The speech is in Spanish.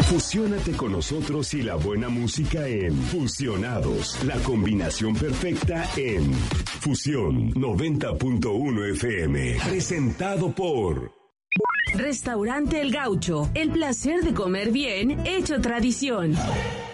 Fusiónate con nosotros y la buena música en Fusionados, la combinación perfecta en Fusión 90.1 FM, presentado por Restaurante El Gaucho, el placer de comer bien hecho tradición.